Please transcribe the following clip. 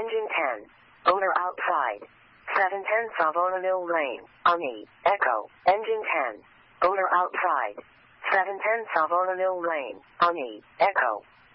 Engine 10. Owner outside. 710 Savona Mill Lane. Ani. Echo. Engine 10. Owner outside. 710 Savona Mill Lane. Ani. Echo.